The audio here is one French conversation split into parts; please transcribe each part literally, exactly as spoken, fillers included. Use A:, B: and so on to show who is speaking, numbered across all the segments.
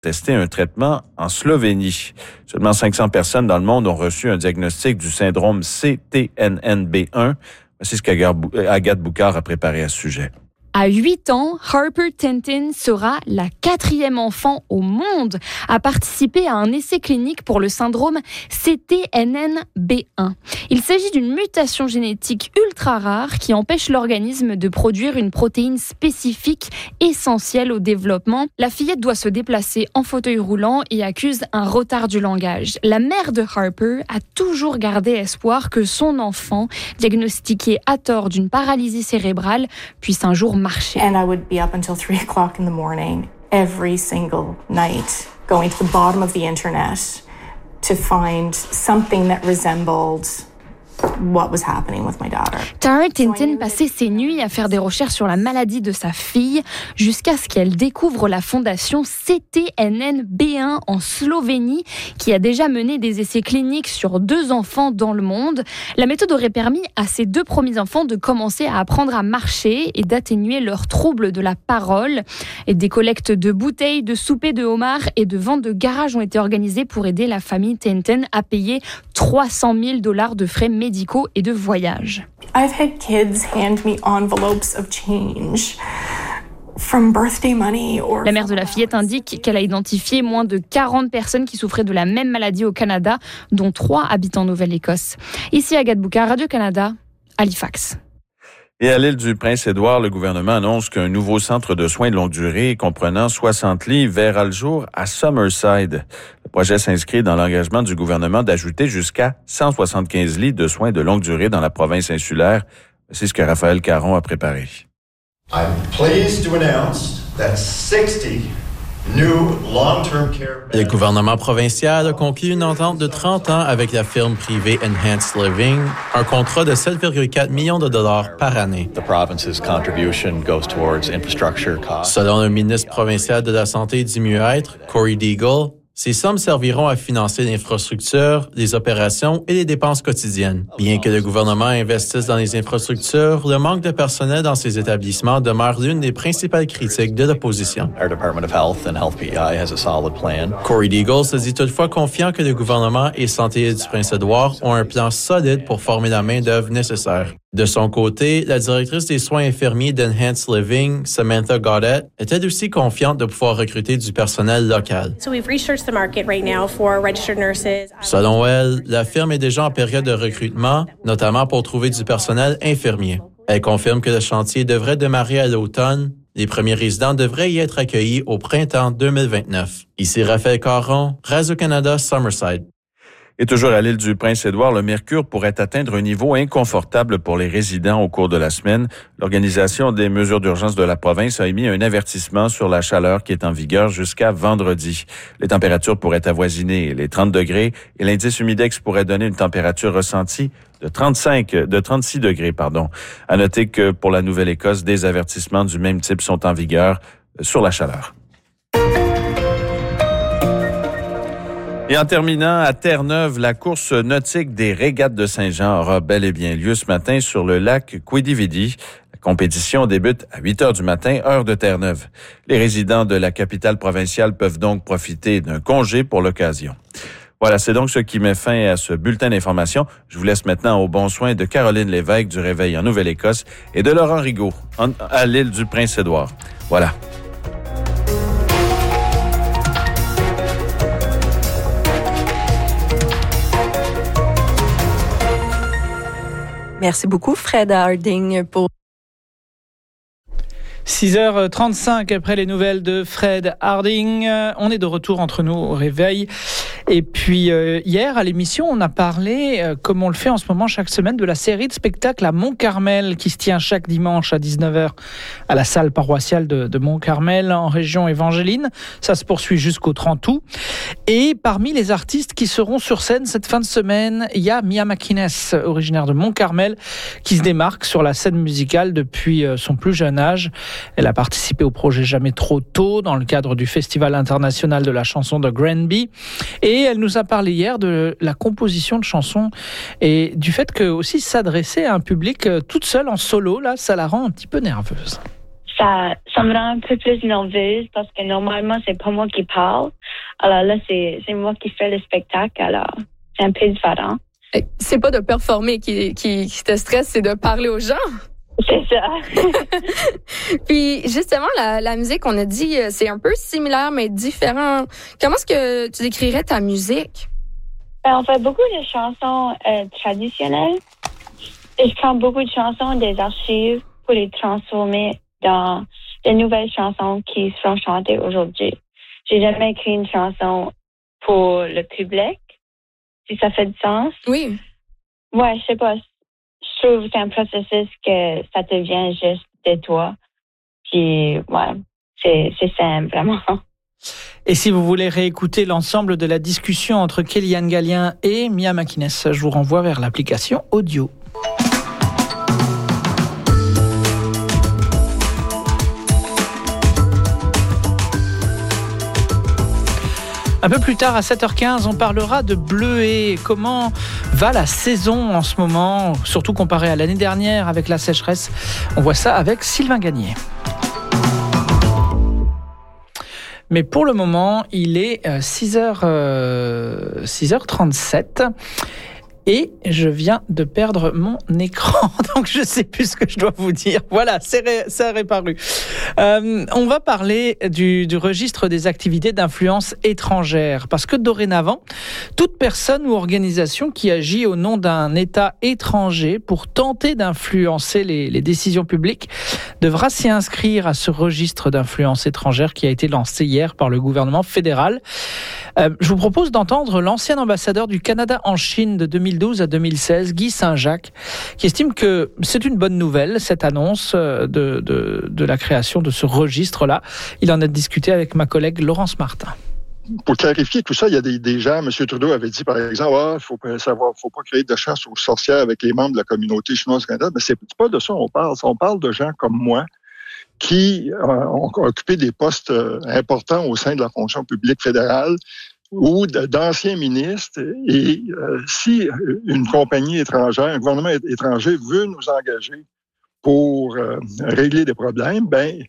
A: tester un traitement en Slovénie. Seulement cinq cents personnes dans le monde ont reçu un diagnostic du syndrome C T N N B un. Voici ce qu'Agathe Boucard a préparé à ce sujet.
B: À huit ans, Harper Tintin sera la quatrième enfant au monde à participer à un essai clinique pour le syndrome C T N N B un. Il s'agit d'une mutation génétique ultra rare qui empêche l'organisme de produire une protéine spécifique essentielle au développement. La fillette doit se déplacer en fauteuil roulant et accuse un retard du langage. La mère de Harper a toujours gardé espoir que son enfant, diagnostiqué à tort d'une paralysie cérébrale, puisse un jour marcher.
C: And I would be up until three o'clock in the morning every single night, going to the bottom of the internet to find something that resembled what was happening with my daughter.
B: Tara Tintin passait ses nuits à faire des recherches sur la maladie de sa fille jusqu'à ce qu'elle découvre la fondation C T N N B un en Slovénie qui a déjà mené des essais cliniques sur deux enfants dans le monde. La méthode aurait permis à ces deux premiers enfants de commencer à apprendre à marcher et d'atténuer leurs troubles de la parole. Et des collectes de bouteilles, de soupers de homards et de ventes de garage ont été organisées pour aider la famille Tintin à payer trois cent mille dollars de frais médicaux et de voyage.
C: I've had kids hand me envelopes of change from birthday money or...
B: La mère de la fillette indique qu'elle a identifié moins de quarante personnes qui souffraient de la même maladie au Canada, dont trois habitent en Nouvelle-Écosse. Ici Agathe Boucard, Radio-Canada, Halifax.
A: Et à l'île du Prince-Édouard, le gouvernement annonce qu'un nouveau centre de soins de longue durée comprenant soixante lits verra le jour à Summerside. Le projet s'inscrit dans l'engagement du gouvernement d'ajouter jusqu'à cent soixante-quinze lits de soins de longue durée dans la province insulaire. C'est ce que Raphaël Caron a préparé.
D: I'm pleased to announce that sixty new long-term care...
E: Le gouvernement provincial a conclu une entente de trente ans avec la firme privée Enhanced Living, un contrat de sept virgule quatre millions de dollars par année.
F: The province's contribution goes towards infrastructure costs.
E: Selon le ministre provincial de la Santé et du Mieux-être, Corey Deagle, ces sommes serviront à financer l'infrastructure, les opérations et les dépenses quotidiennes. Bien que le gouvernement investisse dans les infrastructures, le manque de personnel dans ces établissements demeure l'une des principales critiques de l'opposition.
F: Our Department of Health and Health P E I has a solid plan.
E: Corey Deagle se dit toutefois confiant que le gouvernement et Santé du Prince-Édouard ont un plan solide pour former la main-d'œuvre nécessaire. De son côté, la directrice des soins infirmiers d'Enhanced Living, Samantha Gaudette, est elle aussi confiante de pouvoir recruter du personnel local.
G: So we've researched the market right now for registered nurses.
E: Selon elle, la firme est déjà en période de recrutement, notamment pour trouver du personnel infirmier. Elle confirme que le chantier devrait démarrer à l'automne. Les premiers résidents devraient y être accueillis au printemps deux mille vingt-neuf. Ici Raphaël Caron, Radio-Canada, Summerside.
A: Et toujours à l'île du Prince-Édouard, le mercure pourrait atteindre un niveau inconfortable pour les résidents au cours de la semaine. L'Organisation des mesures d'urgence de la province a émis un avertissement sur la chaleur qui est en vigueur jusqu'à vendredi. Les températures pourraient avoisiner les trente degrés et l'indice humidex pourrait donner une température ressentie de trente-cinq, de trente-six degrés, pardon. À noter que pour la Nouvelle-Écosse, des avertissements du même type sont en vigueur sur la chaleur. Et en terminant, à Terre-Neuve, la course nautique des régates de Saint-Jean aura bel et bien lieu ce matin sur le lac Quidi-Vidi. La compétition débute à huit heures du matin, heure de Terre-Neuve. Les résidents de la capitale provinciale peuvent donc profiter d'un congé pour l'occasion. Voilà, c'est donc ce qui met fin à ce bulletin d'information. Je vous laisse maintenant aux bons soins de Caroline Lévesque du Réveil en Nouvelle-Écosse et de Laurent Rigaud en, à l'île du Prince-Édouard. Voilà.
H: Merci beaucoup, Fred Harding, pour...
I: six heures trente-cinq après les nouvelles de Fred Harding. On est de retour entre nous au réveil. Et puis euh, hier à l'émission, on a parlé, euh, comme on le fait en ce moment chaque semaine, de la série de spectacles à Mont-Carmel qui se tient chaque dimanche à dix-neuf heures à la salle paroissiale de, de Mont-Carmel en région évangéline. Ça se poursuit jusqu'au trente août. Et parmi les artistes qui seront sur scène cette fin de semaine, il y a Mia McInnes, originaire de Mont-Carmel, qui se démarque sur la scène musicale depuis son plus jeune âge. Elle a participé au projet Jamais trop tôt dans le cadre du Festival international de la chanson de Granby. Et elle nous a parlé hier de la composition de chansons et du fait que aussi s'adresser à un public toute seule en solo, là, ça la rend un petit peu nerveuse.
J: ça, ça me rend un peu plus nerveuse parce que normalement, c'est pas moi qui parle. Alors là, c'est, c'est moi qui fais le spectacle. Alors, c'est un peu différent.
H: C'est pas de performer qui, qui, qui te stresse, c'est de parler aux gens.
J: C'est ça.
H: Puis, justement, la, la musique, on a dit, c'est un peu similaire, mais différent. Comment est-ce que tu décrirais ta musique?
J: Ben, on fait beaucoup de chansons euh, traditionnelles. Et je prends beaucoup de chansons des archives pour les transformer dans de nouvelles chansons qui seront chantées aujourd'hui. J'ai jamais écrit une chanson pour le public, si ça fait du sens.
H: Oui.
J: Ouais, je sais pas. Je trouve que c'est un processus que ça te vient juste de toi. Puis, ouais, c'est, c'est simple, vraiment.
I: Et si vous voulez réécouter l'ensemble de la discussion entre Kellyanne Gallien et Mia Makines, je vous renvoie vers l'application audio. Un peu plus tard, à sept heures quinze, on parlera de bleuets. Comment va la saison en ce moment, surtout comparé à l'année dernière avec la sécheresse? On voit ça avec Sylvain Gagné. Mais pour le moment, il est six heures, euh, six heures trente-sept. Et je viens de perdre mon écran, donc je ne sais plus ce que je dois vous dire. Voilà, c'est ré, ça a réparu. Euh, on va parler du, du registre des activités d'influence étrangère, parce que dorénavant, toute personne ou organisation qui agit au nom d'un État étranger pour tenter d'influencer les, les décisions publiques devra s'y inscrire à ce registre d'influence étrangère qui a été lancé hier par le gouvernement fédéral. Euh, je vous propose d'entendre l'ancien ambassadeur du Canada en Chine de deux mille douze à deux mille seize, Guy Saint-Jacques, qui estime que c'est une bonne nouvelle, cette annonce de, de, de la création de ce registre-là. Il en a discuté avec ma collègue Laurence Martin.
K: Pour clarifier tout ça, il y a des, des gens, M. Trudeau avait dit, par exemple, ah, faut pas savoir, faut pas créer de chasse aux sorcières avec les membres de la communauté chinoise du Canada. Mais c'est pas de ça qu'on parle. On parle de gens comme moi qui euh, ont occupé des postes euh, importants au sein de la fonction publique fédérale ou d'anciens ministres. Et euh, si une compagnie étrangère, un gouvernement étranger veut nous engager pour euh, régler des problèmes, ben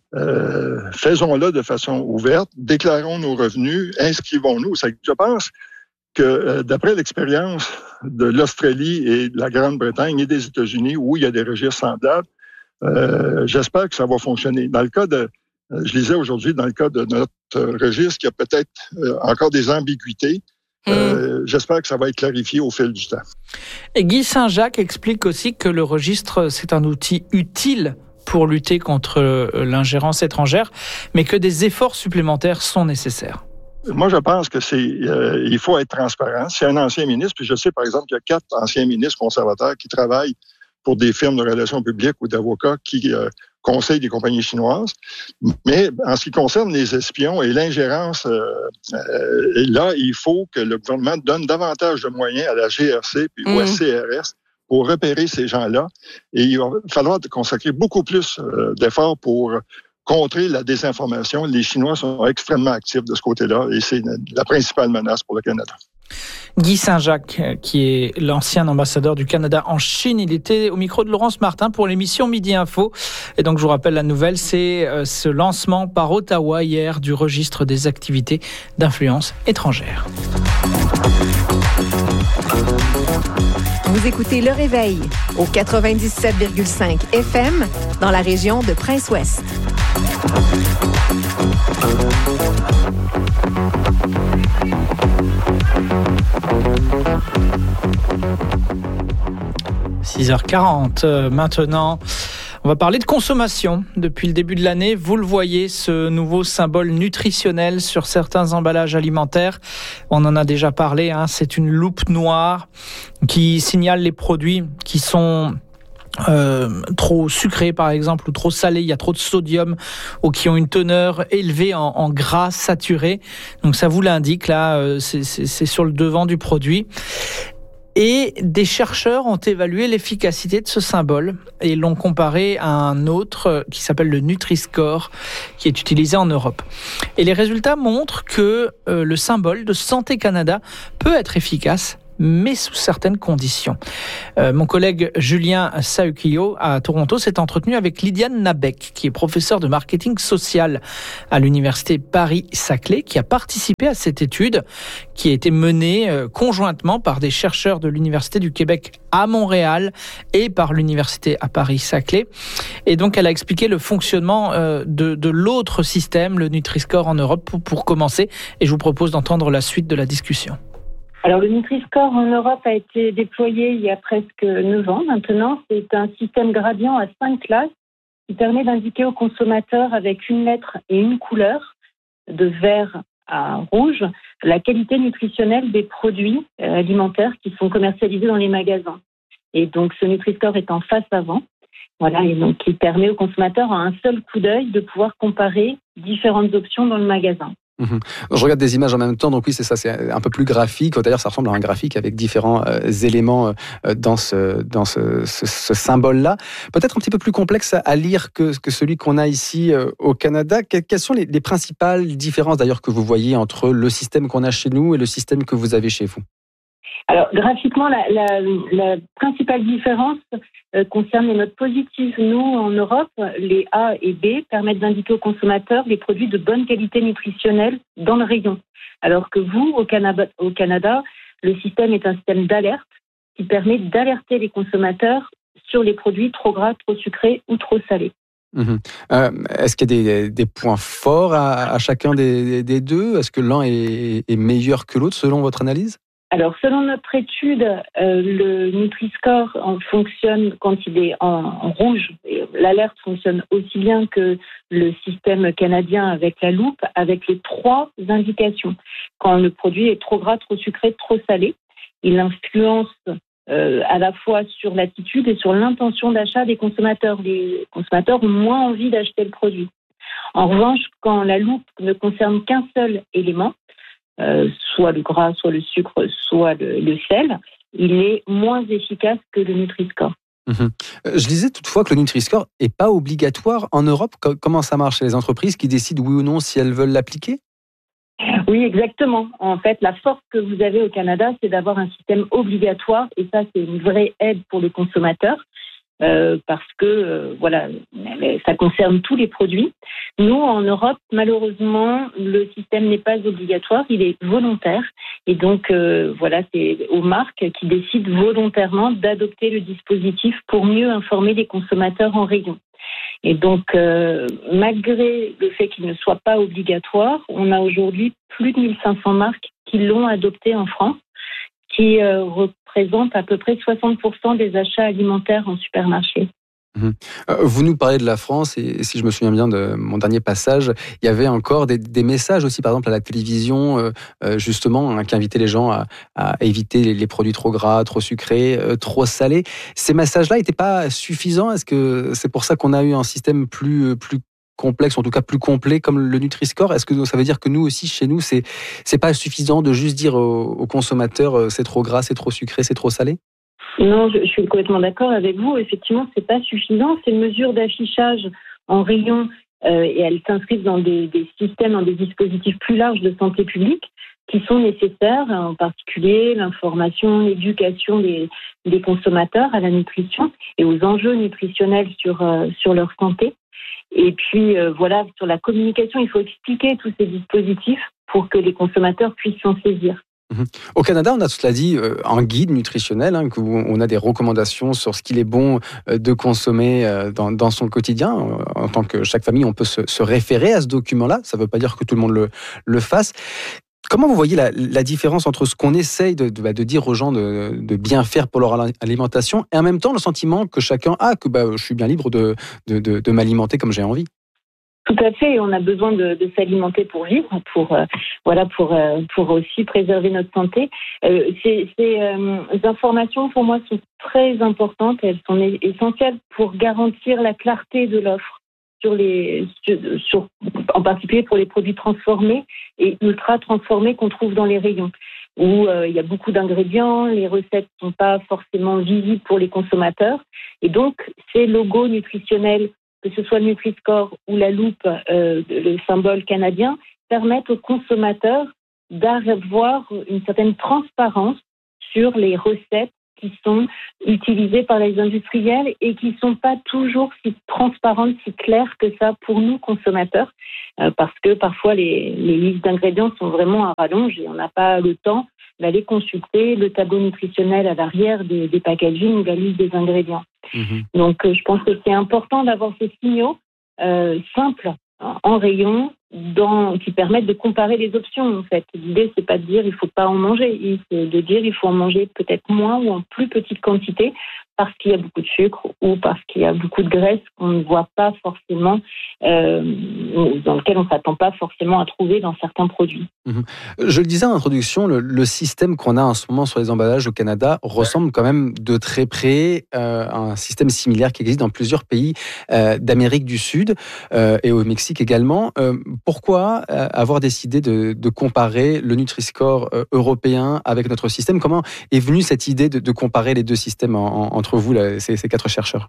K: euh, faisons-le de façon ouverte, déclarons nos revenus, inscrivons-nous. Je pense que euh, d'après l'expérience de l'Australie et de la Grande-Bretagne et des États-Unis, où il y a des registres semblables, euh, j'espère que ça va fonctionner. Dans le cas de Je lisais aujourd'hui, dans le cas de notre registre, qu'il y a peut-être euh, encore des ambiguïtés. Euh, mmh. J'espère que ça va être clarifié au fil du temps.
I: Et Guy Saint-Jacques explique aussi que le registre, c'est un outil utile pour lutter contre l'ingérence étrangère, mais que des efforts supplémentaires sont nécessaires.
K: Moi, je pense que c'est, euh, il faut être transparent. C'est un ancien ministre, puis je sais, par exemple, qu'il y a quatre anciens ministres conservateurs qui travaillent pour des firmes de relations publiques ou d'avocats qui euh, conseillent des compagnies chinoises. Mais en ce qui concerne les espions et l'ingérence, euh, euh, là, il faut que le gouvernement donne davantage de moyens à la G R C puis mmh. au S C R S pour repérer ces gens-là. Et il va falloir consacrer beaucoup plus euh, d'efforts pour contrer la désinformation. Les Chinois sont extrêmement actifs de ce côté-là et c'est la principale menace pour le Canada.
I: Guy Saint-Jacques, qui est l'ancien ambassadeur du Canada en Chine, il était au micro de Laurence Martin pour l'émission Midi Info. Et donc, je vous rappelle la nouvelle, c'est ce lancement par Ottawa hier du registre des activités d'influence étrangère.
L: Vous écoutez Le Réveil au quatre-vingt-dix-sept virgule cinq F M dans la région de Prince-Ouest.
I: six heures quarante euh, maintenant. On va parler de consommation. Depuis le début de l'année, vous le voyez, ce nouveau symbole nutritionnel sur certains emballages alimentaires. On en a déjà parlé, hein, c'est une loupe noire qui signale les produits qui sont Euh, trop sucrés par exemple ou trop salés, il y a trop de sodium ou qui ont une teneur élevée en, en gras saturé. Donc ça vous l'indique là, euh, c'est, c'est, c'est sur le devant du produit. Et des chercheurs ont évalué l'efficacité de ce symbole et l'ont comparé à un autre qui s'appelle le Nutri-Score, qui est utilisé en Europe. Et les résultats montrent que euh, le symbole de Santé Canada peut être efficace mais sous certaines conditions. Euh, mon collègue Julien Saukio à Toronto s'est entretenu avec Lydiane Nabec, qui est professeure de marketing social à l'université Paris-Saclay, qui a participé à cette étude qui a été menée euh, conjointement par des chercheurs de l'Université du Québec à Montréal et par l'université à Paris-Saclay. Et donc, elle a expliqué le fonctionnement euh, de, de l'autre système, le Nutri-Score en Europe, pour, pour commencer. Et je vous propose d'entendre la suite de la discussion.
M: Alors, le Nutri-Score en Europe a été déployé il y a presque neuf ans maintenant. C'est un système gradient à cinq classes qui permet d'indiquer aux consommateurs avec une lettre et une couleur, de vert à rouge, la qualité nutritionnelle des produits alimentaires qui sont commercialisés dans les magasins. Et donc, ce Nutri-Score est en face avant. Voilà, et donc, il permet aux consommateurs, à un seul coup d'œil, de pouvoir comparer différentes options dans le magasin.
N: Mmh. Je regarde des images en même temps, donc oui, c'est ça, c'est un peu plus graphique. D'ailleurs, ça ressemble à un graphique avec différents euh, éléments euh, dans, ce, dans ce, ce, ce symbole-là. Peut-être un petit peu plus complexe à lire que, que celui qu'on a ici euh, au Canada. Que, quelles sont les, les principales différences, d'ailleurs, que vous voyez entre le système qu'on a chez nous et le système que vous avez chez vous?
M: Alors, graphiquement, la, la, la principale différence euh, concerne les notes positives. Nous, en Europe, les A et B permettent d'indiquer aux consommateurs les produits de bonne qualité nutritionnelle dans le rayon. Alors que vous, au Canada, au Canada, le système est un système d'alerte qui permet d'alerter les consommateurs sur les produits trop gras, trop sucrés ou trop salés.
N: Mmh. Euh, est-ce qu'il y a des, des points forts à, à chacun des, des deux? Est-ce que l'un est, est meilleur que l'autre, selon votre analyse?
M: Alors, selon notre étude, euh, le Nutri-Score en fonctionne quand il est en, en rouge. Et l'alerte fonctionne aussi bien que le système canadien avec la loupe, avec les trois indications. Quand le produit est trop gras, trop sucré, trop salé, il influence euh, à la fois sur l'attitude et sur l'intention d'achat des consommateurs. Les consommateurs ont moins envie d'acheter le produit. En revanche, quand la loupe ne concerne qu'un seul élément, Euh, soit le gras, soit le sucre, soit le, le sel, il est moins efficace que le Nutri-Score.
N: Mmh. Je disais toutefois que le Nutri-Score n'est pas obligatoire en Europe. Comment ça marche? C'est les entreprises qui décident oui ou non si elles veulent l'appliquer?
M: Oui, exactement. En fait, la force que vous avez au Canada, c'est d'avoir un système obligatoire et ça, c'est une vraie aide pour le consommateur. Euh, parce que euh, voilà, ça concerne tous les produits. Nous, en Europe, malheureusement, le système n'est pas obligatoire, il est volontaire. Et donc, euh, voilà, c'est aux marques qui décident volontairement d'adopter le dispositif pour mieux informer les consommateurs en rayon. Et donc, euh, malgré le fait qu'il ne soit pas obligatoire, on a aujourd'hui plus de mille cinq cents marques qui l'ont adopté en France, qui euh, représente à peu près soixante pour cent des achats alimentaires en supermarché.
N: Mmh. Vous nous parlez de la France et si je me souviens bien de mon dernier passage, il y avait encore des, des messages aussi, par exemple à la télévision, euh, justement, hein, qui invitaient les gens à, à éviter les, les produits trop gras, trop sucrés, euh, trop salés. Ces messages-là n'étaient pas suffisants? Est-ce que c'est pour ça qu'on a eu un système plus, plus complexe, en tout cas plus complet comme le Nutri-Score? Est-ce que ça veut dire que nous aussi, chez nous, c'est, c'est pas suffisant de juste dire aux, aux consommateurs euh, c'est trop gras, c'est trop sucré, c'est trop salé?
M: Non, je, je suis complètement d'accord avec vous. Effectivement, c'est pas suffisant. Ces mesures d'affichage en rayon euh, et elles s'inscrivent dans des, des systèmes, dans des dispositifs plus larges de santé publique qui sont nécessaires, en particulier l'information, l'éducation des, des consommateurs à la nutrition et aux enjeux nutritionnels sur, euh, sur leur santé. Et puis, euh, voilà, sur la communication, il faut expliquer tous ces dispositifs pour que les consommateurs puissent s'en saisir.
N: Mmh. Au Canada, on a cela dit euh, un guide nutritionnel, hein, où on a des recommandations sur ce qu'il est bon euh, de consommer euh, dans, dans son quotidien. En tant que chaque famille, on peut se, se référer à ce document-là. Ça ne veut pas dire que tout le monde le, le fasse. Comment vous voyez la, la différence entre ce qu'on essaye de, de, de dire aux gens de, de bien faire pour leur alimentation et en même temps le sentiment que chacun a que bah, je suis bien libre de, de, de, de m'alimenter comme j'ai envie?
M: Tout à fait, on a besoin de, de s'alimenter pour vivre, pour euh, voilà, pour euh, pour aussi préserver notre santé. Euh, ces, ces euh, informations pour moi sont très importantes, elles sont essentielles pour garantir la clarté de l'offre sur les sur, sur en particulier pour les produits transformés et ultra transformés qu'on trouve dans les rayons où euh, il y a beaucoup d'ingrédients, les recettes sont pas forcément visibles pour les consommateurs et donc ces logos nutritionnels, que ce soit le Nutri-Score ou la loupe, euh, le symbole canadien, permettent aux consommateurs d'avoir une certaine transparence sur les recettes qui sont utilisées par les industriels et qui sont pas toujours si transparentes, si claires que ça pour nous consommateurs, euh, parce que parfois les, les listes d'ingrédients sont vraiment à rallonge et on n'a pas le temps d'aller consulter le tableau nutritionnel à l'arrière des, des packaging ou la liste des ingrédients. Mmh. Donc euh, je pense que c'est important d'avoir ces signaux euh, simples en rayon dans, qui permettent de comparer les options. En fait, l'idée c'est pas de dire il faut pas en manger, c'est de dire il faut en manger peut-être moins ou en plus petite quantité parce qu'il y a beaucoup de sucre ou parce qu'il y a beaucoup de graisse qu'on ne voit pas forcément, euh, dans lequel on s'attend pas forcément à trouver dans certains produits.
N: Mmh. Je le disais en introduction, le, le système qu'on a en ce moment sur les emballages au Canada ressemble quand même de très près euh, à un système similaire qui existe dans plusieurs pays euh, d'Amérique du Sud euh, et au Mexique également. Euh, pourquoi euh, avoir décidé de, de comparer le Nutri-Score euh, européen avec notre système? Comment est venue cette idée de, de comparer les deux systèmes en, en, entre vous, là, ces, ces quatre chercheurs?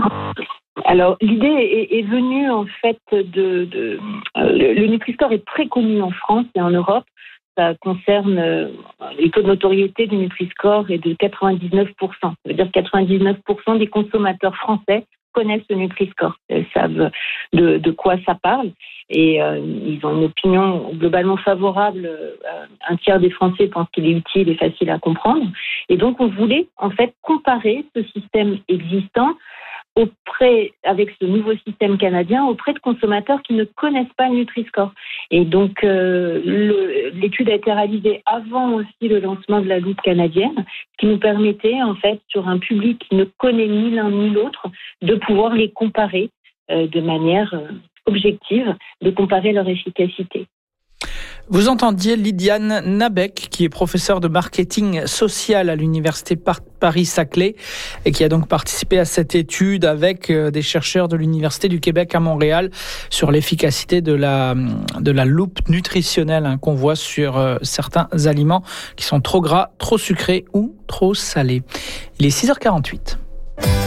M: Alors, l'idée est, est venue, en fait, de... de euh, le, le Nutri-Score est très connu en France et en Europe. Ça concerne euh, les taux de notoriété du Nutri-Score est de quatre-vingt-dix-neuf pour cent. Ça veut dire que quatre-vingt-dix-neuf pour cent des consommateurs français connaissent le Nutri-Score. Ils savent de, de quoi ça parle. Et euh, ils ont une opinion globalement favorable. Euh, un tiers des Français pensent qu'il est utile et facile à comprendre. Et donc, on voulait, en fait, comparer ce système existant auprès, avec ce nouveau système canadien, auprès de consommateurs qui ne connaissent pas le Nutri-Score. Et donc, euh, le, l'étude a été réalisée avant aussi le lancement de la loupe canadienne, ce qui nous permettait, en fait, sur un public qui ne connaît ni l'un ni l'autre, de pouvoir les comparer euh, de manière euh, objective, de comparer leur efficacité.
I: Vous entendiez Lydiane Nabec, qui est professeure de marketing social à l'université Paris-Saclay et qui a donc participé à cette étude avec des chercheurs de l'Université du Québec à Montréal sur l'efficacité de la, de la loupe nutritionnelle hein, qu'on voit sur euh, certains aliments qui sont trop gras, trop sucrés ou trop salés. Il est six heures quarante-huit.